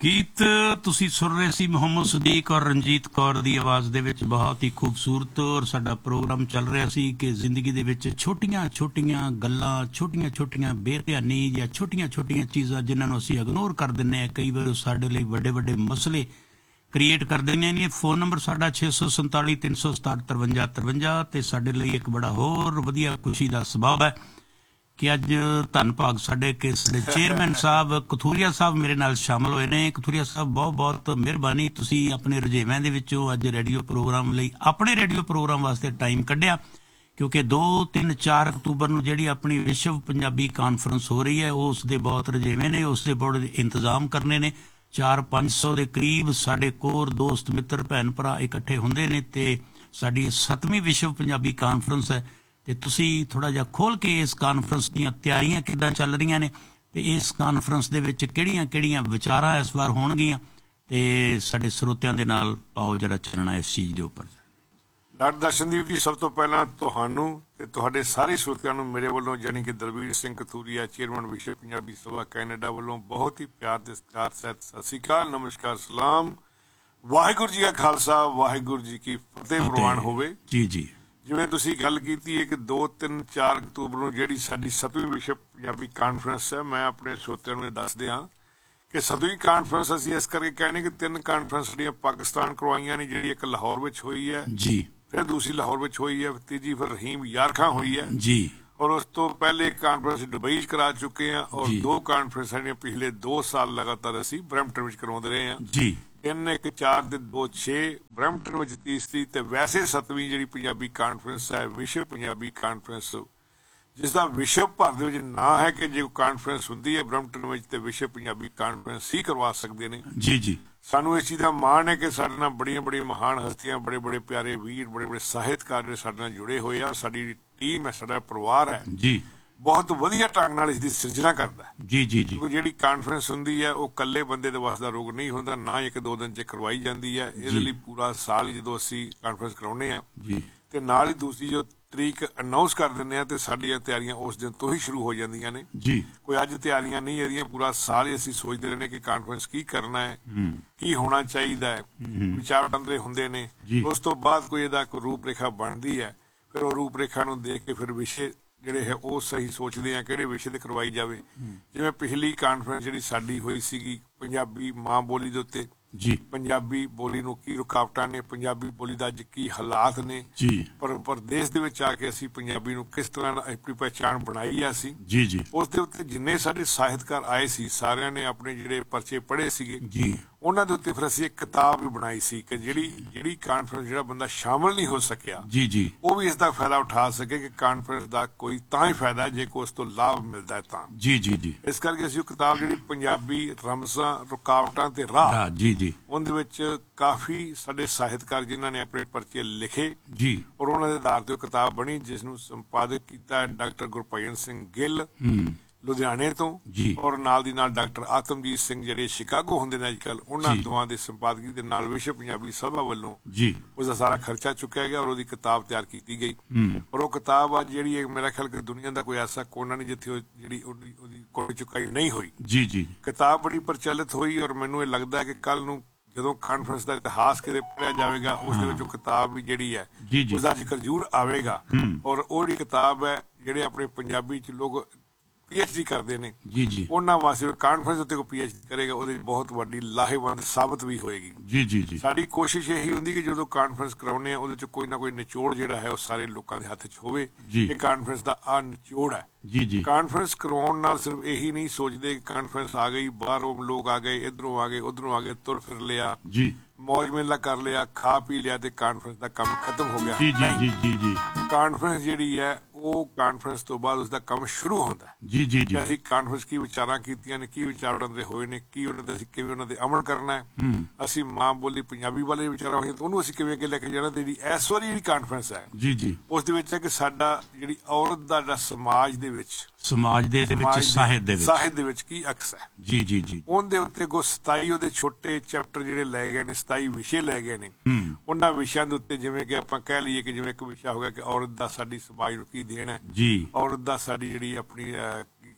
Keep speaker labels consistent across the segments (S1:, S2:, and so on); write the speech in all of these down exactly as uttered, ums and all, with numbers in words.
S1: ਗੀਤ ਤੁਸੀਂ ਸੁਣ ਰਹੇ ਸੀ ਮੁਹੰਮਦ ਸਦੀਕ ਔਰ ਰਣਜੀਤ ਕੌਰ ਦੀ ਆਵਾਜ਼ ਦੇ ਵਿੱਚ। ਬਹੁਤ ਹੀ ਖੂਬਸੂਰਤ ਔਰ ਸਾਡਾ ਪ੍ਰੋਗਰਾਮ ਚੱਲ ਰਿਹਾ ਸੀ ਕਿ ਜ਼ਿੰਦਗੀ ਦੇ ਵਿੱਚ ਛੋਟੀਆਂ ਛੋਟੀਆਂ ਗੱਲਾਂ, ਛੋਟੀਆਂ ਛੋਟੀਆਂ ਬੇਧਿਆਨੀ ਜਾਂ ਛੋਟੀਆਂ ਛੋਟੀਆਂ ਚੀਜ਼ਾਂ ਜਿਨ੍ਹਾਂ ਨੂੰ ਅਸੀਂ ਇਗਨੋਰ ਕਰ ਦਿੰਦੇ ਹਾਂ, ਕਈ ਵਾਰ ਸਾਡੇ ਲਈ ਵੱਡੇ ਵੱਡੇ ਮਸਲੇ ਕ੍ਰੀਏਟ ਕਰ ਦਿੰਦੀਆਂ ਨੇ। ਫੋਨ ਨੰਬਰ ਸਾਡਾ ਛੇ ਸੌ ਸੰਤਾਲੀ ਤਿੰਨ ਸੌ ਸਤਾਹਠ ਤਰਵੰਜਾ ਤਰਵੰਜਾ ਅਤੇ ਸਾਡੇ ਲਈ ਇੱਕ ਬੜਾ ਹੋਰ ਵਧੀਆ ਖੁਸ਼ੀ ਦਾ ਸਬਬ ਹੈ ਕਿ ਅੱਜ ਧੰਨ ਭਾਗ ਸਾਡੇ ਕਿ ਸਾਡੇ ਚੇਅਰਮੈਨ ਸਾਹਿਬ ਕਥੂਰੀਆ ਸਾਹਿਬ ਮੇਰੇ ਨਾਲ ਸ਼ਾਮਲ ਹੋਏ ਨੇ। ਕਥੂਰੀਆ ਸਾਹਿਬ ਬਹੁਤ ਬਹੁਤ ਮਿਹਰਬਾਨੀ, ਤੁਸੀਂ ਆਪਣੇ ਰੁਝੇਵਿਆਂ ਦੇ ਵਿੱਚੋਂ ਅੱਜ ਰੇਡੀਓ ਪ੍ਰੋਗਰਾਮ ਲਈ ਆਪਣੇ ਰੇਡੀਓ ਪ੍ਰੋਗਰਾਮ ਵਾਸਤੇ ਟਾਈਮ ਕੱਢਿਆ, ਕਿਉਂਕਿ ਦੋ ਤਿੰਨ ਚਾਰ ਅਕਤੂਬਰ ਨੂੰ ਜਿਹੜੀ ਆਪਣੀ ਵਿਸ਼ਵ ਪੰਜਾਬੀ ਕਾਨਫਰੰਸ ਹੋ ਰਹੀ ਹੈ ਉਸ ਦੇ ਬਹੁਤ ਰੁਝੇਵੇਂ ਨੇ, ਉਸ ਦੇ ਬਹੁਤ ਇੰਤਜ਼ਾਮ ਕਰਨੇ ਨੇ। ਚਾਰ ਪੰਜ ਸੌ ਦੇ ਕਰੀਬ ਸਾਡੇ ਕੋਰ ਦੋਸਤ ਮਿੱਤਰ ਭੈਣ ਭਰਾ ਇਕੱਠੇ ਹੁੰਦੇ ਨੇ ਅਤੇ ਸਾਡੀ ਸੱਤਵੀਂ ਵਿਸ਼ਵ ਪੰਜਾਬੀ ਕਾਨਫਰੰਸ ਹੈ। ਅਤੇ ਤੁਸੀਂ ਥੋੜ੍ਹਾ ਜਿਹਾ ਖੋਲ੍ਹ ਕੇ ਇਸ ਕਾਨਫਰੰਸ ਦੀਆਂ ਤਿਆਰੀਆਂ ਕਿੱਦਾਂ ਚੱਲ ਰਹੀਆਂ ਨੇ ਅਤੇ ਇਸ ਕਾਨਫਰੰਸ ਦੇ ਵਿੱਚ ਕਿਹੜੀਆਂ ਕਿਹੜੀਆਂ ਵਿਚਾਰਾਂ ਇਸ ਵਾਰ ਹੋਣਗੀਆਂ ਅਤੇ ਸਾਡੇ ਸਰੋਤਿਆਂ ਦੇ ਨਾਲ ਪਾਓ ਜਿਹੜਾ ਚੱਲਣਾ ਇਸ ਚੀਜ਼ ਦੇ ਉੱਪਰ।
S2: ਡਾਕਟਰ ਦਰਸ਼ਨਦੀਪ ਜੀ, ਸਭ ਤੋਂ ਪਹਿਲਾਂ ਤੁਹਾਨੂੰ ਅਤੇ ਤੁਹਾਡੇ ਸਾਰੇ ਸਰੋਤਿਆਂ ਨੂੰ ਮੇਰੇ ਵੱਲੋਂ ਯਾਨੀ ਕਿ ਦਲਵੀਰ ਸਿੰਘ ਕਥੂਰੀਆ ਚੇਅਰਮੈਨ ਵਿਸ਼ਵ ਪੰਜਾਬੀ ਸਭਾ ਕੈਨੇਡਾ ਵੱਲੋਂ ਬਹੁਤ ਹੀ ਪਿਆਰ ਦੇ ਸਤਿਕਾਰ ਸਹਿਤ ਸਤਿ ਸ਼੍ਰੀ ਅਕਾਲ, ਨਮਸਕਾਰ, ਸਲਾਮ। ਵਾਹਿਗੁਰੂ ਜੀ ਕਾ ਖਾਲਸਾ, ਵਾਹਿਗੁਰੂ ਜੀ ਕੀ ਫਤਿਹ ਪ੍ਰਵਾਨ ਹੋਵੇ। ਜੀ ਜੀ, ਜਿਵੇਂ ਤੁਸੀਂ ਗੱਲ ਕੀਤੀ ਹੈ ਕਿ ਦੋ ਤਿੰਨ ਚਾਰ ਅਕਤੂਬਰ ਨੂੰ ਜਿਹੜੀ ਸਾਡੀ ਸੱਤਵੀਂ ਵਿਸ਼ਵ ਪੰਜਾਬੀ ਕਾਨਫਰੰਸ ਹੈ, ਮੈਂ ਆਪਣੇ ਸਰੋਤਿਆਂ ਨੂੰ ਦੱਸ ਦਿਆਂ ਕਿ ਸੱਤਵੀਂ ਕਾਨਫਰੰਸ ਅਸੀਂ ਇਸ ਕਰਕੇ ਕਹਿੰਦੇ ਕਿ ਤਿੰਨ ਕਾਨਫਰੰਸ ਜਿਹੜੀਆਂ ਪਾਕਿਸਤਾਨ ਕਰਵਾਈਆਂ ਨੇ, ਜਿਹੜੀ ਇੱਕ ਲਾਹੌਰ ਵਿੱਚ ਹੋਈ ਹੈ ਜੀ, ਫਿਰ ਦੂਸਰੀ ਲਾਹੌਰ ਵਿੱਚ ਹੋਈ ਹੈ, ਤੀਜੀ ਫਿਰ ਰਹੀਮ ਯਾਰ ਖਾਂ ਹੋਈ ਹੈ ਜੀ, ਔਰ ਉਸ ਤੋਂ ਪਹਿਲੇ ਕਾਨਫਰੰਸ ਦੁਬਈ 'ਚ ਕਰਾ ਚੁੱਕੇ ਹਾਂ, ਔਰ ਦੋ ਕਾਨਫਰੰਸ ਜਿਹੜੀਆਂ ਪਿਛਲੇ ਦੋ ਸਾਲ ਲਗਾਤਾਰ ਅਸੀਂ ਬਰੈਂਪਟਨ ਵਿੱਚ ਕਰਵਾਉਂਦੇ ਰਹੇ ਹਾਂ ਜੀ। ਤਿੰਨ ਇੱਕ ਚਾਰ ਤੇ ਦੋ ਛੇ ਬਰੈਂਪਟਨ ਵਿੱਚ ਤੀਸਰੀ ਤੇ ਵੈਸੇ ਸੱਤਵੀਂ ਜਿਹੜੀ ਪੰਜਾਬੀ ਕਾਨਫਰੰਸ ਹੈ ਵਿਸ਼ਵ ਪੰਜਾਬੀ ਕਾਨਫਰੰਸ, ਜਿਸ ਦਾ ਵਿਸ਼ਵ ਭਰ ਦੇ ਵਿੱਚ ਨਾਂ ਹੈ ਕਿ ਜੇ ਕੋਈ ਕਾਨਫਰੰਸ ਹੁੰਦੀ ਹੈ ਬਰੈਂਪਟਨ ਵਿੱਚ ਤੇ ਵਿਸ਼ਵ ਪੰਜਾਬੀ ਕਾਨਫਰੰਸ ਹੀ ਕਰਵਾ ਸਕਦੇ ਨੇ ਜੀ ਜੀ। ਸਾਨੂੰ ਇਸ ਚੀਜ਼ ਦਾ ਮਾਣ ਹੈ ਕਿ ਸਾਡੇ ਨਾਲ ਬੜੀਆਂ ਬੜੀਆਂ ਮਹਾਨ ਹਸਤੀਆਂ, ਬੜੇ ਬੜੇ ਪਿਆਰੇ ਵੀਰ, ਬੜੇ ਬੜੇ ਸਾਹਿਤਕਾਰ ਨੇ ਸਾਡੇ ਨਾਲ ਜੁੜੇ ਹੋਏ ਆ। ਸਾਡੀ ਟੀਮ ਹੈ, ਸਾਡਾ ਪਰਿਵਾਰ ਹੈ ਜੀ, ਬਹੁਤ ਵਧੀਆ ਢੰਗ ਨਾਲ ਇਸ ਦੀ ਸਿਰਜਣਾ ਕਰਦਾ ਜੀ ਜੀ ਜੀ। ਜਿਹੜੀ ਕਾਨਫਰੰਸ ਹੁੰਦੀ ਹੈ ਉਹ ਇਕੱਲੇ ਬੰਦੇ ਦੇ ਵੱਸ ਦਾ ਰੋਗ ਨਹੀਂ ਹੁੰਦਾ, ਨਾ ਇੱਕ ਦੋ ਦਿਨ 'ਚ ਕਰਵਾਈ ਜਾਂਦੀ ਹੈ। ਇਹਦੇ ਲਈ ਪੂਰਾ ਸਾਲ ਹੀ ਜਦੋਂ ਅਸੀਂ ਕਾਨਫਰੰਸ ਕਰਾਉਂਦੇ ਹਾਂ ਜੀ, ਤੇ ਨਾਲ ਹੀ ਦੂਸਰੀ ਜੋ ਤਰੀਕ ਅਨਾਊਂਸ ਕਰ ਦਿੰਦੇ ਹਾਂ ਤੇ ਸਾਡੀਆਂ ਤਿਆਰੀਆਂ ਉਸ ਦਿਨ ਤੋਂ ਹੀ ਸ਼ੁਰੂ ਹੋ ਜਾਂਦੀਆਂ ਨੇ ਜੀ। ਕੋਈ ਅੱਜ ਤਿਆਰੀਆਂ ਨਹੀਂ ਇਹਦੀਆਂ, ਪੂਰਾ ਸਾਲ ਹੀ ਅਸੀਂ ਸੋਚਦੇ ਰਹਿੰਦੇ ਕਿ ਕਾਨਫਰੰਸ ਕੀ ਕਰਨਾ ਹੈ, ਕੀ ਹੋਣਾ ਚਾਹੀਦਾ ਹੈ, ਵਿਚਾਰ ਵਟਾਂਦਰੇ ਹੁੰਦੇ ਨੇ। ਉਸ ਤੋਂ ਬਾਅਦ ਕੋਈ ਇਹਦਾ ਕੋਈ ਰੂਪ ਰੇਖਾ ਬਣਦੀ ਹੈ, ਫਿਰ ਉਹ ਰੂਪ ਰੇਖਾ ਨੂੰ ਦੇਖ ਕੇ ਫਿਰ ਵਿਸ਼ੇ ਜਿਹੜੇ ਹੈ ਉਹ ਸਹੀ ਸੋਚਦੇ ਆ ਕਿਹੜੇ ਵਿਸ਼ੇ ਤੇ ਕਰਵਾਈ ਜਾਵੇ। ਜਿਵੇਂ ਪਿਛਲੀ ਕਾਨਫਰੰਸ ਜਿਹੜੀ ਸਾਡੀ ਹੋਈ ਸੀਗੀ ਪੰਜਾਬੀ ਮਾਂ ਬੋਲੀ ਦੇ ਉੱਤੇ ਜੀ, ਪੰਜਾਬੀ ਬੋਲੀ ਨੂੰ ਕੀ ਰੁਕਾਵਟਾਂ ਨੇ, ਪੰਜਾਬੀ ਬੋਲੀ ਦਾ ਅੱਜ ਕੀ ਹਾਲਾਤ ਨੇ ਜੀ, ਪਰ ਪ੍ਰਦੇਸ਼ ਦੇ ਵਿੱਚ ਆ ਕੇ ਅਸੀਂ ਪੰਜਾਬੀ ਨੂੰ ਕਿਸ ਤਰ੍ਹਾਂ ਆਪਣੀ ਪਹਿਚਾਣ ਬਣਾਈ ਆ ਅਸੀਂ ਜੀ ਜੀ। ਉਸ ਦੇ ਉੱਤੇ ਜਿੰਨੇ ਸਾਡੇ ਸਾਹਿਤਕਾਰ ਆਏ ਸੀ ਸਾਰਿਆਂ ਨੇ ਆਪਣੇ ਜਿਹੜੇ ਪਰਚੇ ਪੜ੍ਹੇ ਸੀਗੇ ਜੀ, ਉਹਨਾਂ ਦੇ ਉੱਤੇ ਫਿਰ ਅਸੀਂ ਇੱਕ ਕਿਤਾਬ ਵੀ ਬਣਾਈ ਸੀ ਕਿ ਜਿਹੜੀ ਜਿਹੜੀ ਕਾਨਫਰੰਸ ਜਿਹੜਾ ਬੰਦਾ ਸ਼ਾਮਲ ਨਹੀਂ ਹੋ ਸਕਿਆ ਜੀ ਜੀ, ਉਹ ਵੀ ਇਸ ਦਾ ਫਾਇਦਾ ਉਠਾ ਸਕੇ ਕਿ ਕਾਨਫਰੰਸ ਦਾ ਕੋਈ ਤਾਂ ਹੀ ਫਾਇਦਾ ਜੇ ਕੋਈ ਉਸ ਤੋਂ ਲਾਭ ਮਿਲਦਾ ਹੈ ਤਾਂ ਜੀ ਜੀ ਜੀ। ਇਸ ਕਰਕੇ ਅਸੀਂ ਉਹ ਕਿਤਾਬ ਜਿਹੜੀ ਪੰਜਾਬੀ ਰਮਜ਼ਾਂ, ਰੁਕਾਵਟਾਂ ਤੇ ਰਾਹ ਜੀ ਜੀ, ਉਹਦੇ ਵਿੱਚ ਕਾਫੀ ਸਾਡੇ ਸਾਹਿਤਕਾਰ ਜਿਨ੍ਹਾਂ ਨੇ ਆਪਣੇ ਪਰਚੇ ਲਿਖੇ ਜੀ, ਔਰ ਉਹਨਾਂ ਦੇ ਆਧਾਰ ਤੇ ਉਹ ਕਿਤਾਬ ਬਣੀ, ਜਿਸ ਨੂੰ ਸੰਪਾਦਕ ਕੀਤਾ ਡਾਕਟਰ ਗੁਰਭਜਨ ਸਿੰਘ ਗਿੱਲ ਲੁਧਿਆਣੇ ਤੋਂ, ਔਰ ਨਾਲ ਦੀ ਨਾਲ ਡਾਕਟਰ ਆਤਮਜੀਤ ਸਿੰਘ ਜਿਹੜੇ ਸ਼ਿਕਾਗੋ ਹੁੰਦੇ ਨੇ ਅੱਜ ਕੱਲ੍ਹ, ਉਹਨਾਂ ਦੋਵਾਂ ਦੇ ਸੰਪਾਦਕੀ ਦੇ ਨਾਲ ਵਿਸ਼ਵ ਪੰਜਾਬੀ ਸਭਾ ਵੱਲੋਂ ਉਸਦਾ ਸਾਰਾ ਖਰਚਾ ਚੁੱਕਿਆ ਗਿਆ ਔਰ ਉਹਦੀ ਕਿਤਾਬ ਤਿਆਰ ਕੀਤੀ ਗਈ। ਔਰ ਉਹ ਕਿਤਾਬ ਅੱਜ ਜਿਹੜੀ ਹੈ ਮੇਰਾ ਖਿਆਲ ਕਿ ਦੁਨੀਆ ਦਾ ਕੋਈ ਐਸਾ ਕੋਨਾ ਨਹੀਂ ਜਿੱਥੇ ਉਹ ਜਿਹੜੀ ਉਹਦੀ ਉਹਦੀ ਕੋਈ ਚੁਕਾਈ ਨਹੀਂ ਹੋਈ ਜੀ ਜੀ। ਕਿਤਾਬ ਬੜੀ ਪ੍ਰਚਲਿਤ ਹੋਈ ਔਰ ਮੈਨੂੰ ਇਹ ਲੱਗਦਾ ਹੈ ਕਿ ਕੱਲ੍ਹ ਨੂੰ ਜਦੋਂ ਕਾਨਫਰੰਸ ਦਾ ਇਤਿਹਾਸ ਕਿਤੇ ਪੜ੍ਹਿਆ ਜਾਵੇਗਾ ਉਸ ਦੇ ਵਿੱਚ ਉਹ ਕਿਤਾਬ ਵੀ ਜਿਹੜੀ ਹੈ ਉਸਦਾ ਜ਼ਿਕਰ ਜ਼ਰੂਰ ਆਵੇਗਾ। ਔਰ ਉਹ ਜਿਹੜੀ ਕਿਤਾਬ ਹੈ ਜਿਹੜੇ ਆਪਣੇ ਪੰਜਾਬੀ 'ਚ ਲੋਕ ਪੀ ਐਚ ਡੀ ਕਰਦੇ ਨੇ ਜੀ ਜੀ, ਉਹਨਾਂ ਵਾਸਤੇ ਕਾਨਫਰੰਸ ਉੱਤੇ ਕੋਈ ਪੀ ਐਚ ਡੀ ਕਰੇਗਾ ਉਹਦੇ ਬਹੁਤ ਵੱਡੀ ਲਾਹੇਵੰਦ ਸਾਬਤ ਵੀ ਹੋਏਗੀ ਜੀ ਜੀ ਜੀ। ਸਾਡੀ ਕੋਸ਼ਿਸ਼ ਇਹੀ ਹੁੰਦੀ ਕਿ ਜਦੋਂ ਕਾਨਫਰੰਸ ਕਰਾਉਂਦੇ ਆ ਉਹਦੇ 'ਚ ਕੋਈ ਨਾ ਕੋਈ ਨਿਚੋੜ ਜਿਹੜਾ ਹੈ ਉਹ ਸਾਰੇ ਲੋਕਾਂ ਦੇ ਹੱਥ 'ਚ ਹੋਵੇ ਕਿ ਕਾਨਫਰੰਸ ਦਾ ਆਹ ਨਿਚੋੜ ਹੈ ਜੀ ਜੀ। ਕਾਨਫਰੰਸ ਕਰਵਾਉਣ ਨਾਲ ਸਿਰਫ ਇਹੀ ਨਹੀਂ ਸੋਚਦੇ ਕਿ ਕਾਨਫਰੰਸ ਆ ਗਈ, ਬਾਹਰੋਂ ਲੋਕ ਆ ਗਏ, ਇੱਧਰੋਂ ਆ ਗਏ, ਉੱਧਰੋਂ ਆ ਗਏ, ਤੁਰ ਫਿਰ ਲਿਆ ਜੀ, ਮੌਜ ਮੇਲਾ ਕਰ ਲਿਆ, ਖਾ ਪੀ ਲਿਆ ਤੇ ਕਾਨਫਰੰਸ ਦਾ ਕੰਮ ਖਤਮ ਹੋ ਗਿਆ ਜੀ ਜੀ ਜੀ ਜੀ। ਕਾਨਫਰੰਸ ਜਿਹੜੀ ਹੈ ਉਹ ਕਾਨਫਰੰਸ ਤੋਂ ਬਾਅਦ ਉਸਦਾ ਕੰਮ ਸ਼ੁਰੂ ਹੁੰਦਾ ਜੀ ਜੀ ਜੀ। ਅਸੀਂ ਕਾਨਫਰੰਸ ਕੀ ਵਿਚਾਰਾਂ ਕੀਤੀਆਂ ਨੇ, ਕੀ ਵਿਚਾਰ ਵਟਾਂਦਰੇ ਹੋਏ ਨੇ, ਕੀ ਉਹਨਾਂ ਤੇ ਅਸੀਂ ਕਿਵੇਂ ਉਹਨਾਂ ਤੇ ਅਮਲ ਕਰਨਾ ਹੈ, ਅਸੀਂ ਮਾਂ ਬੋਲੀ ਪੰਜਾਬੀ ਵਾਲੇ ਵਿਚਾਰਾਂ ਹੋਈਆਂ ਤਾਂ ਉਹਨੂੰ ਅਸੀਂ ਕਿਵੇਂ ਅੱਗੇ ਲੈ ਕੇ ਜਾਣਾ। ਤੇ ਜਿਹੜੀ ਇਸ ਵਾਰੀ ਜਿਹੜੀ ਕਾਨਫਰੰਸ ਹੈ ਜੀ ਜੀ ਉਸ ਦੇ ਵਿੱਚ ਹੈ ਕਿ ਸਾਡਾ ਜਿਹੜੀ ਔਰਤ ਦਾ ਜਿਹੜਾ ਸਮਾਜ ਦੇ ਵਿੱਚ ਸਮਾਜ ਦੇ ਵਿੱਚ ਸਾਹਿਤ ਦੇ ਵਿੱਚ ਸਾਹਿਤ ਦੇ ਵਿੱਚ ਕੀ ਅਕਸ ਹੈ ਜੀ ਜੀ ਜੀ, ਉਹਦੇ ਉੱਤੇ ਕੋ ਸਤਾਈ ਉਹਦੇ ਛੋਟੇ ਚੈਪਟਰ ਜਿਹੜੇ ਲੈ ਗਏ ਨੇ, ਸਤਾਈ ਵਿਸ਼ੇ ਲੈ ਗਏ ਨੇ। ਉਹਨਾਂ ਵਿਸ਼ਿਆਂ ਦੇ ਉੱਤੇ ਜਿਵੇਂ ਕਿ ਆਪਾਂ ਕਹਿ ਲਈਏ ਕਿ ਜਿਵੇਂ ਇੱਕ ਵਿਸ਼ਾ ਹੋ ਗਿਆ ਕਿ ਔਰਤ ਦਾ ਸਾਡੀ ਸਮਾਜ ਨੂੰ ਕੀ ਦੇਣ ਹੈ ਜੀ, ਔਰਤ ਦਾ ਸਾਡੀ ਜਿਹੜੀ ਆਪਣੀ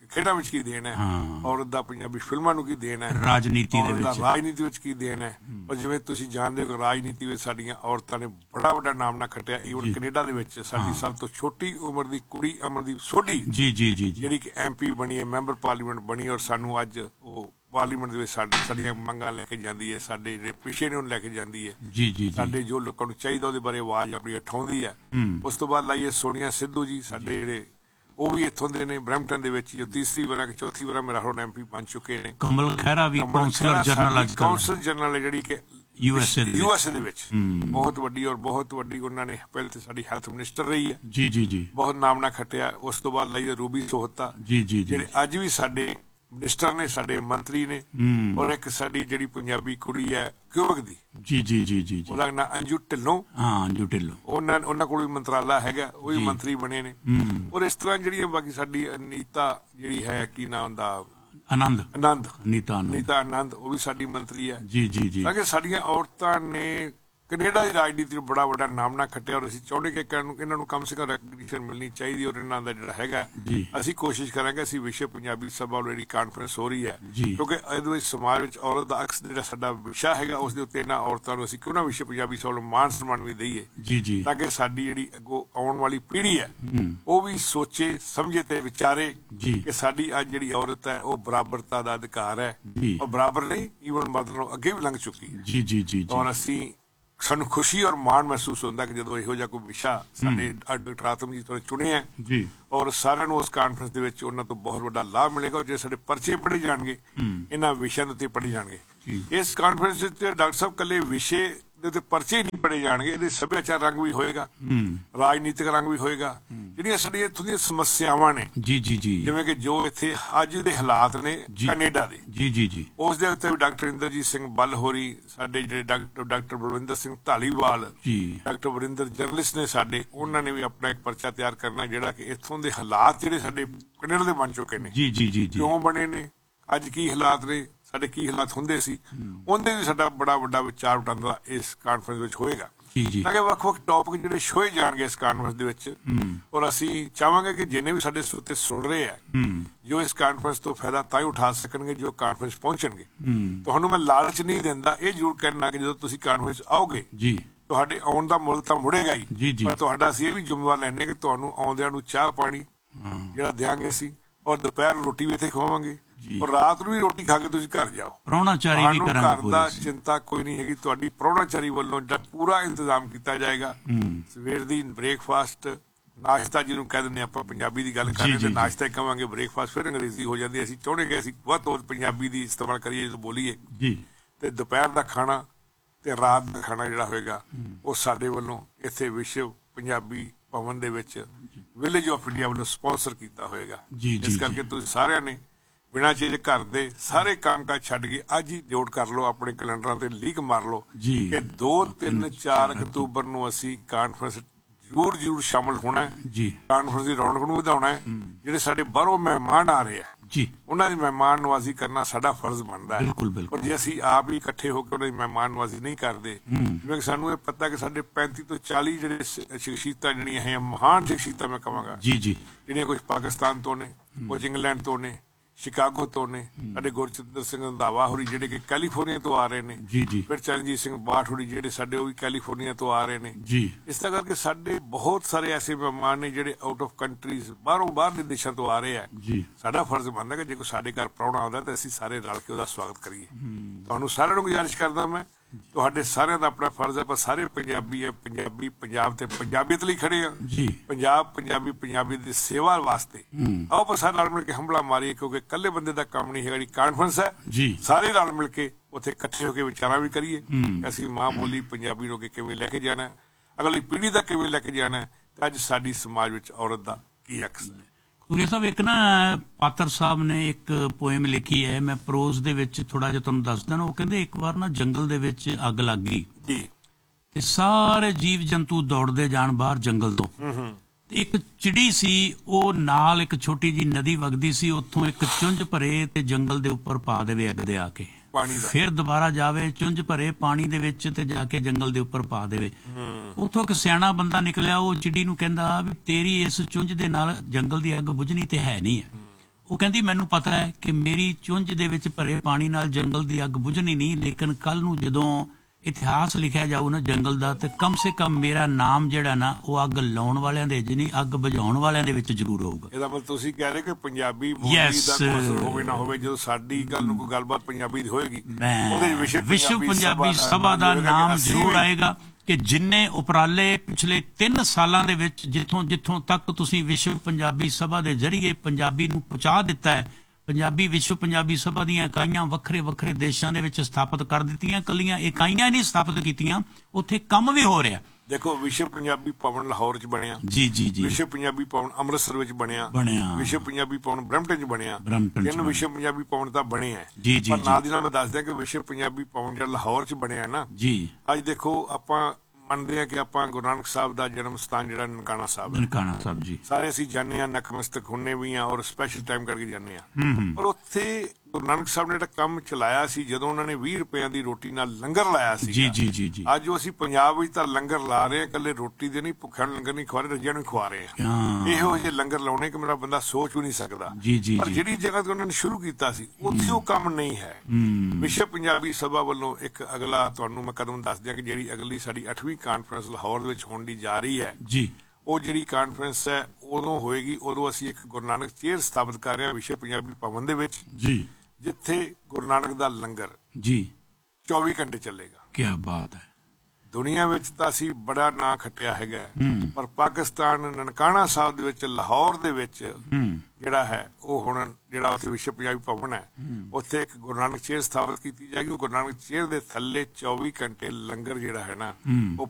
S2: ਖੇਡਾਂ ਵਿੱਚ ਕੀ ਦੇਣ ਹੈ, ਔਰਤ ਦਾ ਪੰਜਾਬੀ ਫਿਲਮਾਂ ਨੂੰ ਕੀ ਦੇਣ ਹੈ,
S1: ਰਾਜਨੀਤੀ ਦੇ ਵਿੱਚ
S2: ਰਾਜਨੀਤੀ ਵਿੱਚ ਕੀ ਦੇਣ ਹੈ। ਔਰ ਜਿਵੇਂ ਤੁਸੀਂ ਜਾਣਦੇ ਹੋ ਰਾਜਨੀਤੀ ਵਿੱਚ ਸਾਡੀਆਂ ਔਰਤਾਂ ਨੇ ਬੜਾ ਵੱਡਾ ਨਾਮਣਾ ਖੱਟਿਆ। ਈਵਨ ਕੈਨੇਡਾ ਦੇ ਵਿੱਚ ਸਾਡੀ ਸਭ ਤੋਂ ਛੋਟੀ ਉਮਰ ਦੀ ਕੁੜੀ ਅਮਰਦੀਪ ਸੋਢੀ
S1: ਜੀ ਜੀ ਜੀ
S2: ਜਿਹੜੀ ਕਿ ਐਮ ਪੀ ਬਣੀ ਹੈ, ਮੈਂਬਰ ਪਾਰਲੀਮੈਂਟ ਬਣੀ, ਔਰ ਸਾਨੂੰ ਅੱਜ ਉਹ ਪਾਰਲੀਮੈਂਟ ਦੇ ਵਿੱਚ ਸਾਡੇ ਸਾਡੀਆਂ ਮੰਗਾਂ ਲੈ ਕੇ ਜਾਂਦੀ ਹੈ, ਸਾਡੇ ਜਿਹੜੇ ਪਿਛੇ ਨੇ ਉਹਨੂੰ ਲੈ ਕੇ ਜਾਂਦੀ ਹੈ।
S1: ਜੀ ਜੀ
S2: ਸਾਡੇ ਜੋ ਲੋਕਾਂ ਨੂੰ ਚਾਹੀਦਾ ਉਹਦੇ ਬਾਰੇ ਆਵਾਜ਼ ਆਪਣੀ ਉਠਾਉਂਦੀ ਹੈ। ਉਸ ਤੋਂ ਬਾਅਦ ਲਾਈਏ ਸੋਨੀਆ ਸਿੱਧੂ ਜੀ, ਸਾਡੇ ਜਿਹੜੇ ਉਹ ਵੀ ਇੱਥੋਂ ਦੇ ਨੇ, ਬਰੈਂਪਟਨ ਦੇ ਵਿੱਚ ਜੋ ਤੀਸਰੀ ਵਾਰ ਕਿ ਚੌਥੀ ਵਾਰ ਮੇਰਾ ਹੁਣ ਐਮ ਪੀ ਬਣ ਚੁੱਕੇ ਨੇ।
S1: ਕਮਲ ਖਹਿਰਾ ਵੀ ਕੌਂਸਲਰ ਜਨਰਲ ਅੱਜ
S2: ਕੌਂਸਲ ਜਨਰਲ ਹੈ ਜਿਹੜੀ ਕਿ
S1: U S A
S2: U S A ਦੇ ਵਿੱਚ ਬਹੁਤ ਵੱਡੀ ਔਰ ਬਹੁਤ ਵੱਡੀ ਉਹਨਾਂ ਨੇ ਪਹਿਲੇ ਤੇ ਸਾਡੀ ਹੈਲਥ ਮਿਨਿਸਟਰ ਰਹੀ ਹੈ।
S1: ਜੀ ਜੀ ਜੀ
S2: ਬਹੁਤ ਨਾਮਣਾ ਖੱਟਿਆ। ਉਸ ਤੋਂ ਬਾਅਦ ਲਾਈਏ ਰੂਬੀ ਸੋਹਤਾ
S1: ਜੀ ਜੀ
S2: ਜਿਹੜੇ ਅੱਜ ਵੀ ਸਾਡੇ ਮਿਨਿਸਟਰ ਨੇ, ਸਾਡੇ ਮੰਤਰੀ ਨੇ। ਔਰ ਇੱਕ ਸਾਡੀ ਜਿਹੜੀ ਪੰਜਾਬੀ ਕੁੜੀ ਹੈ ਕਿਊਬਕ ਦੀ,
S1: ਜੀ ਜੀ ਜੀ ਜੀ
S2: ਉਹਦਾ ਨਾਂ ਅੰਜੂ ਢਿੱਲੋਂ,
S1: ਹਾਂ ਅੰਜੂ ਢਿੱਲੋਂ, ਉਹਨਾਂ
S2: ਉਹਨਾਂ ਕੋਲ ਵੀ ਮੰਤਰਾਲਾ ਹੈਗਾ, ਉਹ ਵੀ ਮੰਤਰੀ ਬਣੇ ਨੇ। ਔਰ ਇਸ ਤਰ੍ਹਾਂ ਜਿਹੜੀਆਂ ਬਾਕੀ ਸਾਡੀ ਅਨੀਤਾ ਜਿਹੜੀ ਹੈ, ਕੀ ਨਾਂ ਹੁੰਦਾ,
S1: ਆਨੰਦ
S2: ਆਨੰਦ
S1: ਨੀਤਾ
S2: ਨੀਤਾ ਆਨੰਦ, ਉਹ ਵੀ ਸਾਡੀ ਮੰਤਰੀ ਹੈ।
S1: ਜੀ ਜੀ ਜੀ
S2: ਤਾਂ ਕਿ ਸਾਡੀਆਂ ਔਰਤਾਂ ਨੇ ਕੈਨੇਡਾ ਦੀ ਰਾਜਨੀਤੀ ਨੂੰ ਬੜਾ ਵੱਡਾ ਨਾਮਣਾ ਖੱਟਿਆ। ਔਰ ਅਸੀਂ ਚਾਹੁੰਦੇ ਕਿ ਇਹਨਾਂ ਨੂੰ ਕਮ ਸੇ ਕਮ ਰੈਕਗਨੀਸ਼ਨ ਮਿਲਣੀ ਚਾਹੀਦੀ। ਔਰ ਇਹਨਾਂ ਦਾ ਜਿਹੜਾ ਹੈਗਾ ਅਸੀਂ ਕੋਸ਼ਿਸ਼ ਕਰਾਂਗੇ, ਅਸੀਂ ਵਿਸ਼ਵ ਪੰਜਾਬੀ ਸਭਾ ਵੱਲੋਂ ਜਿਹੜੀ ਕਾਨਫਰੰਸ ਹੋ ਰਹੀ ਹੈ, ਕਿਉਂਕਿ ਇਹਦੇ ਵਿੱਚ ਸਮਾਜ ਵਿੱਚ ਔਰਤ ਦਾ ਅਕਸ ਜਿਹੜਾ ਸਾਡਾ ਵਿਸ਼ਾ ਹੈਗਾ, ਉਸ ਦੇ ਉੱਤੇ ਇਹਨਾਂ ਔਰਤਾਂ ਨੂੰ ਅਸੀਂ ਕਿਉਂ ਨਾ ਵਿਸ਼ਵ ਪੰਜਾਬੀ ਸਭਾ ਵੱਲੋਂ ਮਾਣ ਸਨਮਾਨ ਵੀ ਦਈਏ, ਤਾਂ ਕਿ ਸਾਡੀ ਜਿਹੜੀ ਅੱਗੋਂ ਆਉਣ ਵਾਲੀ ਪੀੜ੍ਹੀ ਹੈ ਉਹ ਵੀ ਸੋਚੇ ਸਮਝੇ ਤੇ ਵਿਚਾਰੇ ਕਿ ਸਾਡੀ ਅੱਜ ਜਿਹੜੀ ਔਰਤ ਹੈ ਉਹ ਬਰਾਬਰਤਾ ਦਾ ਅਧਿਕਾਰ ਹੈ, ਔਰ ਬਰਾਬਰ ਨਹੀਂ ਈਵਨ ਮਰਦ ਨਾਲੋਂ ਅੱਗੇ ਵੀ ਲੰਘ ਚੁੱਕੀ ਹੈ।
S1: ਜੀ ਜੀ ਜੀ
S2: ਔਰ ਅਸੀਂ ਸਾਨੂੰ ਖੁਸ਼ੀ ਔਰ ਮਾਣ ਮਹਿਸੂਸ ਹੁੰਦਾ ਕਿ ਜਦੋਂ ਇਹੋ ਜਿਹਾ ਕੋਈ ਵਿਸ਼ਾ ਸਾਡੇ ਡਾਕਟਰ ਆਤਮਜੀਤ ਨੇ ਚੁਣਿਆ ਜੀ, ਔਰ ਸਾਰਿਆਂ ਨੂੰ ਉਸ ਕਾਨਫਰੰਸ ਦੇ ਵਿੱਚ ਉਹਨਾਂ ਤੋਂ ਬਹੁਤ ਵੱਡਾ ਲਾਭ ਮਿਲੇਗਾ। ਔਰ ਜੇ ਸਾਡੇ ਪਰਚੇ ਪੜ੍ਹੇ ਜਾਣਗੇ ਇਹਨਾਂ ਵਿਸ਼ਿਆਂ ਦੇ ਉੱਤੇ ਪੜ੍ਹੇ ਜਾਣਗੇ। ਇਸ ਕਾਨਫਰੰਸ ਵਿੱਚ ਡਾਕਟਰ ਸਾਹਿਬ ਇਕੱਲੇ ਵਿਸ਼ੇ ਦੇ ਉੱਤੇ ਪਰਚੇ ਨਹੀਂ ਪੜ੍ਹੇ ਜਾਣਗੇ, ਇਹਦੇ ਸੱਭਿਆਚਾਰ ਰੰਗ ਵੀ ਹੋਏਗਾ, ਰਾਜਨੀਤਿਕ ਰੰਗ ਵੀ ਹੋਏਗਾ, ਜਿਹੜੀਆਂ ਸਾਡੀਆਂ ਇੱਥੋਂ ਦੀਆਂ ਸਮੱਸਿਆਵਾਂ ਨੇ, ਜੀ ਜੀ ਜੀ ਜਿਵੇਂ ਕਿ ਜੋ ਇੱਥੇ ਅੱਜ ਦੇ ਹਾਲਾਤ ਨੇ ਕੈਨੇਡਾ ਦੇ, ਜੀ ਜੀ ਜੀ ਉਸ ਦੇ ਉੱਤੇ ਵੀ ਡਾਕਟਰ ਇੰਦਰਜੀਤ ਸਿੰਘ ਬੱਲ ਹੋਰੀ, ਸਾਡੇ ਜਿਹੜੇ doctor doctor Balwinder Singh Dhaliwal, doctor Varinder journalist ਨੇ ਸਾਡੇ, ਉਹਨਾਂ ਨੇ ਵੀ ਆਪਣਾ ਇੱਕ ਪਰਚਾ ਤਿਆਰ ਕਰਨਾ ਜਿਹੜਾ ਕਿ ਇੱਥੋਂ ਦੇ ਹਾਲਾਤ ਜਿਹੜੇ ਸਾਡੇ ਕੈਨੇਡਾ ਦੇ ਬਣ ਚੁੱਕੇ ਨੇ, ਜੀ ਜੀ ਜੀ ਕਿਉਂ ਬਣੇ ਨੇ, ਅੱਜ ਕੀ ਹਾਲਾਤ ਨੇ, ਸਾਡੇ ਕੀ ਹਾਲਾਤ ਹੁੰਦੇ ਸੀ, ਉਹਦੇ ਵੀ ਸਾਡਾ ਬੜਾ ਵੱਡਾ ਵਿਚਾਰ ਵਟਾਂਦਰਾ ਇਸ ਕਾਨਫਰੰਸ ਵਿੱਚ ਹੋਏਗਾ। ਤਾਂ ਕਿ ਵੱਖ ਵੱਖ ਟੌਪਿਕ ਜਿਹੜੇ ਛੋਏ ਜਾਣਗੇ ਇਸ ਕਾਨਫਰੰਸ ਦੇ ਵਿੱਚ। ਔਰ ਅਸੀਂ ਚਾਹਾਂਗੇ ਕਿ ਜਿੰਨੇ ਵੀ ਸਾਡੇ ਸਰੋਤੇ ਸੁਣ ਰਹੇ ਆ, ਜੋ ਇਸ ਕਾਨਫਰੰਸ ਤੋਂ ਫਾਇਦਾ ਤਾਂ ਹੀ ਉਠਾ ਸਕਣਗੇ ਜੋ ਕਾਨਫਰੰਸ ਪਹੁੰਚਣਗੇ। ਤੁਹਾਨੂੰ ਮੈਂ ਲਾਲਚ ਨਹੀਂ ਦਿੰਦਾ, ਇਹ ਜ਼ਰੂਰ ਕਹਿਣਾ ਕਿ ਜਦੋਂ ਤੁਸੀਂ ਕਾਨਫਰੰਸ ਆਓਗੇ ਤੁਹਾਡੇ ਆਉਣ ਦਾ ਮੁੱਲ ਤਾਂ ਮੁੜੇਗਾ ਹੀ, ਪਰ ਤੁਹਾਡਾ ਅਸੀਂ ਇਹ ਵੀ ਜ਼ਿੰਮੇਵਾਰ ਲੈਣੇ ਕਿ ਤੁਹਾਨੂੰ ਆਉਂਦਿਆਂ ਨੂੰ ਚਾਹ ਪਾਣੀ ਜਿਹੜਾ ਦਿਆਂਗੇ ਅਸੀਂ, ਔਰ ਦੁਪਹਿਰ ਰੋਟੀ ਵੀ ਇੱਥੇ ਖਵਾਵਾਂਗੇ, ਔਰ ਰਾਤ ਨੂੰ ਵੀ ਰੋਟੀ ਖਾ ਕੇ ਤੁਸੀਂ ਘਰ ਜਾਓ। ਪ੍ਰਾਹੁਣਾਚਾਰੀ ਵੀ ਕਰਾਂਗੇ, ਘਰ ਦਾ ਚਿੰਤਾ ਕੋਈ ਨਹੀਂ ਹੈਗੀ, ਤੁਹਾਡੀ ਪ੍ਰਾਹੁਣਾਚਾਰੀ ਵੱਲੋਂ ਜਿਹੜਾ ਪੂਰਾ ਇੰਤਜ਼ਾਮ ਕੀਤਾ ਜਾਏਗਾ। ਸਵੇਰ ਦੀ ਬ੍ਰੇਕਫਾਸਟ, ਨਾਸ਼ਤਾ ਜਿਹਨੂੰ ਕਹਿ ਦਿੰਦੇ ਆਪਾਂ, ਪੰਜਾਬੀ ਦੀ ਗੱਲ ਕਰਦੇ ਤੇ ਨਾਸ਼ਤਾ ਕਹਾਂਗੇ, ਬ੍ਰੇਕਫਾਸਟ ਫਿਰ ਅੰਗਰੇਜ਼ੀ ਹੋ ਜਾਂਦੀ। ਅਸੀਂ ਚਾਹੁੰਦੇ ਕਿ ਅਸੀਂ ਵੱਧ ਤੋਂ ਵੱਧ ਪੰਜਾਬੀ ਦੀ ਇਸਤੇਮਾਲ ਕਰੀਏ ਜਦੋਂ ਬੋਲੀਏ। ਤੇ ਦੁਪਹਿਰ ਦਾ ਖਾਣਾ ਤੇ ਰਾਤ ਦਾ ਖਾਣਾ ਜਿਹੜਾ ਹੋਏਗਾ ਉਹ ਸਾਡੇ ਵੱਲੋਂ ਇੱਥੇ ਵਿਸ਼ਵ ਪੰਜਾਬੀ ਭਵਨ ਦੇ ਵਿੱਚ ਵਿਲੇਜ ਆਫ ਇੰਡੀਆ ਵੱਲੋਂ ਸਪਾਂਸਰ ਕੀਤਾ ਹੋਏਗਾ। ਇਸ ਕਰਕੇ ਤੁਸੀਂ ਸਾਰਿਆਂ ਨੇ ਬਿਨਾਂ ਚੀਜ਼ ਘਰ ਦੇ ਸਾਰੇ ਕੰਮ ਕਾਜ ਛੱਡ ਕੇ ਅੱਜ ਹੀ ਜੋੜ ਕਰ ਲਓ, ਆਪਣੇ ਕੈਲੰਡਰਾਂ ਤੇ ਲੀਕ ਮਾਰ ਲਓ ਕਿ ਦੋ ਤਿੰਨ ਚਾਰ ਅਕਤੂਬਰ ਨੂੰ ਅਸੀਂ ਕਾਨਫਰੰਸ ਜ਼ਰੂਰ ਜ਼ਰੂਰ ਸ਼ਾਮਲ ਹੋਣਾ ਹੈ। ਕਾਨਫਰੰਸ ਦੀ ਰੌਣਕ ਨੂੰ ਵਧਾਉਣਾ ਹੈ। ਜਿਹੜੇ ਸਾਡੇ ਬਾਹਰੋਂ ਮਹਿਮਾਨ ਆ ਰਹੇ ਆ ਜੀ, ਉਹਨਾਂ ਦੀ ਮਹਿਮਾਨ ਨਵਾਜ਼ੀ ਕਰਨਾ ਸਾਡਾ ਫਰਜ਼ ਬਣਦਾ ਹੈ। ਪਰ ਜੇ ਅਸੀਂ ਆਪ ਹੀ ਇਕੱਠੇ ਹੋ ਕੇ ਉਹਨਾਂ ਦੀ ਮਹਿਮਾਨ ਨਵਾਜ਼ੀ ਨਹੀਂ ਕਰਦੇ, ਜਿਵੇਂ ਸਾਨੂੰ ਇਹ ਪਤਾ ਕਿ ਸਾਡੇ ਪੈਂਤੀ ਤੋਂ ਚਾਲੀ ਜਿਹੜੇ ਸ਼ਖਸੀਅਤਾਂ ਜਿਹੜੀਆਂ ਹੈ, ਮਹਾਨ ਸ਼ਖਸੀਅਤਾਂ ਮੈਂ ਕਹਾਂਗਾ, ਜਿਹੜੀਆਂ ਕੁਝ ਪਾਕਿਸਤਾਨ ਤੋਂ ਨੇ, ਕੁਝ ਇੰਗਲੈਂਡ ਤੋਂ ਨੇ, ਸ਼ਿਕਾਗੋ ਤੋਂ ਨੇ, ਸਾਡੇ ਗੁਰਚਿੰਦਰ ਸਿੰਘ ਰੰਧਾਵਾ ਹੋਰੀ ਜਿਹੜੇ ਕਿ ਕੈਲੀਫੋਰਨੀਆ ਤੋਂ ਆ ਰਹੇ ਨੇ, ਫਿਰ ਚਰਨਜੀਤ ਸਿੰਘ ਬਾਠ ਹੋਰੀ ਜਿਹੜੇ ਸਾਡੇ ਉਹ ਵੀ ਕੈਲੀਫੋਰਨੀਆ ਤੋਂ ਆ ਰਹੇ ਨੇ। ਇਸ ਤਰ੍ਹਾਂ ਕਰਕੇ ਸਾਡੇ ਬਹੁਤ ਸਾਰੇ ਐਸੇ ਮਹਿਮਾਨ ਨੇ ਜਿਹੜੇ ਆਊਟ ਆਫ ਕੰਟਰੀਜ਼, ਬਾਹਰੋਂ ਬਾਹਰਲੇ ਦੇਸ਼ਾਂ ਤੋਂ ਆ ਰਹੇ ਆ। ਸਾਡਾ ਫਰਜ਼ ਬਣਦਾ ਕਿ ਜੇ ਕੋਈ ਸਾਡੇ ਘਰ ਪ੍ਰਾਹੁਣਾ ਆਉਂਦਾ ਤਾਂ ਅਸੀਂ ਸਾਰੇ ਰਲ ਕੇ ਉਹਦਾ ਸਵਾਗਤ ਕਰੀਏ। ਤੁਹਾਨੂੰ ਸਾਰਿਆਂ ਨੂੰ ਗੁਜ਼ਾਰਿਸ਼ ਕਰਦਾ ਮੈਂ, ਤੁਹਾਡੇ ਸਾਰਿਆਂ ਦਾ ਆਪਣਾ ਫਰਜ਼ ਹੈ, ਪਰ ਸਾਰੇ ਪੰਜਾਬੀ ਹੈ, ਪੰਜਾਬੀ ਪੰਜਾਬ ਤੇ ਪੰਜਾਬੀਅਤ ਲਈ ਖੜੇ ਆ। ਪੰਜਾਬ ਪੰਜਾਬੀ ਪੰਜਾਬੀ ਦੀ ਸੇਵਾ ਵਾਸਤੇ ਆਓ ਆਪਾਂ ਸਾਰੇ ਰਲ ਮਿਲ ਕੇ ਹੰਭਲਾ ਮਾਰੀਏ, ਕਿਉਂਕਿ ਇਕੱਲੇ ਬੰਦੇ ਦਾ ਕੰਮ ਨਹੀਂ ਹੈਗਾ। ਜਿਹੜੀ ਕਾਨਫਰੰਸ ਹੈ ਸਾਰੇ ਰਲ ਮਿਲ ਕੇ ਉੱਥੇ ਇਕੱਠੇ ਹੋ ਕੇ ਵਿਚਾਰਾਂ ਵੀ ਕਰੀਏ ਅਸੀਂ ਮਾਂ ਬੋਲੀ ਪੰਜਾਬੀ ਨੂੰ ਅੱਗੇ ਕਿਵੇਂ ਲੈ ਕੇ ਜਾਣਾ, ਅਗਲੀ ਪੀੜ੍ਹੀ ਦਾ ਕਿਵੇਂ ਲੈ ਕੇ ਜਾਣਾ, ਤੇ ਅੱਜ ਸਾਡੀ ਸਮਾਜ ਵਿੱਚ ਔਰਤ ਦਾ ਕੀ ਅਕਸ ਹੈ।
S1: ਕੁਰੀਆ ਸਾਹਿਬ, ਇੱਕ ਨਾ ਪਾਤਰ ਸਾਹਿਬ ਨੇ ਇੱਕ ਪੋਇਮ ਲਿਖੀ ਹੈ, ਮੈਂ ਪ੍ਰੋਜ਼ ਦੇ ਵਿੱਚ ਥੋੜਾ ਜਿਹਾ ਤੁਹਾਨੂੰ ਦੱਸ ਦੇਣਾ। ਉਹ ਕਹਿੰਦੇ ਇੱਕ ਵਾਰ ਨਾ ਜੰਗਲ ਦੇ ਵਿੱਚ ਅੱਗ ਲੱਗ ਗਈ ਤੇ ਸਾਰੇ ਜੀਵ ਜੰਤੂ ਦੌੜਦੇ ਜਾਣ ਬਾਹਰ ਜੰਗਲ ਤੋਂ, ਤੇ ਇੱਕ ਚਿੜੀ ਸੀ, ਉਹ ਨਾਲ ਇੱਕ ਛੋਟੀ ਜਿਹੀ ਨਦੀ ਵਗਦੀ ਸੀ, ਉੱਥੋਂ ਇੱਕ ਚੁੰਝ ਭਰੇ ਤੇ ਜੰਗਲ ਦੇ ਉੱਪਰ ਪਾ ਦੇਵੇ ਅੱਗ ਦੇ ਆ ਕੇ, ਫਿਰ ਦੁਬਾਰਾ ਜਾਵੇ ਚੁੰਝ ਭਰੇ ਪਾਣੀ ਦੇ ਵਿੱਚ ਤੇ ਜਾ ਕੇ ਜੰਗਲ ਦੇ ਉੱਪਰ ਪਾ ਦੇਵੇ। ਉੱਥੋਂ ਇੱਕ ਸਿਆਣਾ ਬੰਦਾ ਨਿਕਲਿਆ, ਉਹ ਚਿੜੀ ਨੂੰ ਕਹਿੰਦਾ ਵੀ ਤੇਰੀ ਇਸ ਚੁੰਝ ਦੇ ਨਾਲ ਜੰਗਲ ਦੀ ਅੱਗ ਬੁਝਣੀ ਤੇ ਹੈ ਨਹੀਂ ਹੈ, ਉਹ ਕਹਿੰਦੀ ਮੈਨੂੰ ਪਤਾ ਹੈ ਕਿ ਮੇਰੀ ਚੁੰਝ ਦੇ ਵਿੱਚ ਭਰੇ ਪਾਣੀ ਨਾਲ ਜੰਗਲ ਦੀ ਅੱਗ ਬੁਝਣੀ ਨਹੀਂ, ਲੇਕਿਨ ਕੱਲ ਨੂੰ ਜਦੋਂ ਇਤਿਹਾਸ ਲਿਖਿਆ ਜਾਊ ਨਾ ਜੰਗਲ ਦਾ, ਤੇ ਕਮ ਸੇ ਕਮ ਮੇਰਾ ਨਾਮ ਜਿਹੜਾ ਨਾ ਉਹ ਅੱਗ ਲਾਉਣ ਵਾਲਿਆਂ ਦੇ ਨਹੀਂ, ਅੱਗ ਬੁਝਾਉਣ ਵਾਲਿਆਂ ਦੇ ਵਿੱਚ ਜ਼ਰੂਰ ਹੋਊਗਾ।
S2: ਇਹਦਾ ਮਤਲਬ ਤੁਸੀਂ ਕਹਿ ਰਹੇ ਕਿ ਪੰਜਾਬੀ ਬੋਲੀ
S1: Yes,
S2: ਦਾ ਕੋਈ ਅਸਰ ਹੋਵੇ ਨਾ ਹੋਵੇ, ਜਦੋਂ ਸਾਡੀ ਗੱਲ ਨੂੰ ਕੋਈ ਗੱਲਬਾਤ ਪੰਜਾਬੀ ਦੀ ਹੋਏਗੀ
S1: ਮੈਂ
S2: ਉਹਦੇ ਵਿਸ਼ਵ
S1: ਵਿਸ਼ਵ ਪੰਜਾਬੀ ਸਭਾ ਦਾ ਨਾਮ ਜ਼ਰੂਰ ਆਏਗਾ ਕਿ ਜਿੰਨੇ ਉਪਰਾਲੇ ਪਿਛਲੇ ਤਿੰਨ ਸਾਲਾਂ ਦੇ ਵਿੱਚ ਜਿੱਥੋਂ ਜਿੱਥੋਂ ਤੱਕ ਤੁਸੀਂ ਵਿਸ਼ਵ ਪੰਜਾਬੀ ਸਭਾ ਦੇ ਜ਼ਰੀਏ ਪੰਜਾਬੀ ਨੂੰ ਪਹੁੰਚਾ ਦਿੱਤਾ ਹੈ, ਪੰਜਾਬੀ ਵਿਸ਼ਵ ਪੰਜਾਬੀ ਸਭਾ ਦੀਆਂ ਇਕਾਈਆਂ ਵੱਖਰੇ ਵੱਖਰੇ ਦੇਸ਼ਾਂ ਦੇ ਵਿੱਚ ਸਥਾਪਿਤ ਕਰ ਦਿੱਤੀਆਂ, ਕੱਲੀਆਂ ਇਕਾਈਆਂ ਨਹੀਂ ਸਥਾਪਿਤ ਕੀਤੀਆਂ, ਉੱਥੇ ਕੰਮ ਵੀ ਹੋ ਰਿਹਾ।
S2: ਦੇਖੋ ਵਿਸ਼ਵ ਪੰਜਾਬੀ ਭਵਨ ਲਾਹੌਰ 'ਚ ਬਣਿਆ,
S1: ਜੀ ਜੀ ਜੀ
S2: ਵਿਸ਼ਵ ਪੰਜਾਬੀ ਭਵਨ ਅੰਮ੍ਰਿਤਸਰ ਵਿੱਚ ਬਣਿਆ,
S1: ਬਣਿਆ
S2: ਵਿਸ਼ਵ ਪੰਜਾਬੀ ਭਵਨ ਬਰੈਂਪਟਨ 'ਚ ਬਣਿਆ,
S1: ਬਰੈਂਪਟਨ 'ਚ
S2: ਤਿੰਨ ਵਿਸ਼ਵ ਪੰਜਾਬੀ ਭਵਨ ਤਾਂ ਬਣੇ ਹੈ।
S1: ਜੀ ਜੀ
S2: ਪਰ
S1: ਜੀ
S2: ਨਾਲ ਦੀ ਨਾਲ ਮੈਂ ਦੱਸ ਦਿਆਂ ਕਿ ਵਿਸ਼ਵ ਪੰਜਾਬੀ ਭਵਨ ਜਿਹੜਾ ਲਾਹੌਰ 'ਚ ਬਣਿਆ ਨਾ,
S1: ਜੀ
S2: ਅੱਜ ਦੇਖੋ ਆਪਾਂ ਮੰਨਦੇ ਆ ਕਿ ਆਪਾਂ ਗੁਰੂ ਨਾਨਕ ਸਾਹਿਬ ਦਾ ਜਨਮ ਸਥਾਨ ਜਿਹੜਾ ਨਨਕਾਣਾ ਸਾਹਿਬ ਹੈ,
S1: ਨਨਕਾਣਾ ਸਾਹਿਬ ਜੀ
S2: ਸਾਰੇ ਅਸੀਂ ਜਾਂਦੇ ਹਾਂ, ਨਕਮਸਤਕ ਹੁੰਨੇ ਵੀ ਆ ਔਰ ਸਪੈਸ਼ਲ ਟਾਈਮ ਕਰਕੇ ਜਾਂਦੇ ਆ।
S1: ਹੂੰ ਹੂੰ
S2: ਪਰ ਉੱਥੇ ਗੁਰੂ ਨਾਨਕ ਸਾਹਿਬ ਨੇ ਜਿਹੜਾ ਕੰਮ ਚਲਾਇਆ ਸੀ, ਜਦੋਂ ਉਹਨਾਂ ਨੇ ਵੀਹ ਰੁਪਈਆਂ ਦੀ ਰੋਟੀ ਨਾਲ ਲੰਗਰ ਲਾਇਆ ਸੀ,
S1: ਜੀ ਜੀ ਜੀ ਜੀ
S2: ਅੱਜ ਅਸੀਂ ਪੰਜਾਬ ਵਿੱਚ ਤਾਂ ਲੰਗਰ ਲਾ ਰਹੇ ਹਾਂ, ਇਕੱਲੇ ਰੋਟੀ ਦੇ ਨਹੀਂ, ਭੁੱਖਿਆਂ ਨੂੰ ਲੰਗਰ ਨਹੀਂ ਖਵਾ ਰਹੇ, ਰੱਜਿਆਂ ਨੂੰ ਖਵਾ ਰਹੇ ਹਾਂ।
S1: ਹਾਂ
S2: ਇਹੋ ਜਿਹੇ ਲੰਗਰ ਲਾਉਣੇ ਕਿ ਮੇਰਾ ਬੰਦਾ ਸੋਚ ਵੀ ਨਹੀਂ ਸਕਦਾ।
S1: ਜੀ ਜੀ
S2: ਪਰ
S1: ਜੀ
S2: ਜਿਹੜੀ ਜਗ੍ਹਾ ਤੋਂ ਉਹਨਾਂ ਨੇ ਸ਼ੁਰੂ ਕੀਤਾ ਸੀ ਉੱਥੇ ਉਹ ਕੰਮ ਨਹੀਂ ਹੈ।
S1: ਹੂੰ
S2: ਵਿਸ਼ਵ ਪੰਜਾਬੀ ਸਭਾ ਵੱਲੋਂ ਇੱਕ ਅਗਲਾ ਤੁਹਾਨੂੰ ਮੈਂ ਕਦਮ ਦੱਸ ਦਿਆਂ ਕਿ ਜਿਹੜੀ ਅਗਲੀ ਸਾਡੀ ਅੱਠਵੀਂ ਕਾਨਫਰੰਸ ਲਾਹੌਰ ਦੇ ਵਿੱਚ ਹੋਣ ਦੀ ਜਾ ਰਹੀ ਹੈ,
S1: ਜੀ
S2: ਉਹ ਜਿਹੜੀ ਕਾਨਫਰੰਸ ਹੈ ਉਦੋਂ ਹੋਏਗੀ। ਉਦੋਂ ਅਸੀਂ ਇੱਕ ਗੁਰੂ ਨਾਨਕ ਚੇਅਰ ਸਥਾਪਿਤ ਕਰ ਰਹੇ ਹਾਂ ਵਿਸ਼ਵ ਪੰਜਾਬੀ ਭਵਨ ਦੇ ਵਿੱਚ,
S1: ਜੀ
S2: ਜਿੱਥੇ ਗੁਰੂ ਨਾਨਕ ਦਾ ਲੰਗਰ
S1: ਜੀ
S2: ਚੌਵੀ ਘੰਟੇ ਚੱਲੇਗਾ।
S1: ਕੀ ਬਾਤ ਹੈ।
S2: ਦੁਨੀਆ ਵਿੱਚ ਤਾਂ ਅਸੀਂ ਬੜਾ ਨਾਂ ਖੱਟਿਆ ਹੈਗਾ,
S1: ਹੂੰ
S2: ਪਰ ਪਾਕਿਸਤਾਨ ਨਨਕਾਣਾ ਸਾਹਿਬ ਦੇ ਵਿੱਚ ਲਾਹੌਰ ਦੇ ਵਿੱਚ
S1: ਹੂੰ
S2: ਜਿਹੜਾ ਹੈ ਉਹ ਹੁਣ ਜਿਹੜਾ ਉੱਥੇ ਵਿਸ਼ਵ ਪੰਜਾਬੀ ਭਵਨ ਹੈ, ਉੱਥੇ ਇੱਕ ਗੁਰੂ ਨਾਨਕ ਚੇਅਰ ਸਥਾਪਿਤ ਕੀਤੀ ਜਾਏਗੀ। ਉਹ ਗੁਰੂ ਨਾਨਕ ਚੇਅਰ ਦੇ ਥੱਲੇ ਚੌਵੀ ਘੰਟੇ ਲੰਗਰ ਜਿਹੜਾ ਹੈ ਨਾ
S1: ਹੂੰ
S2: ਉਹ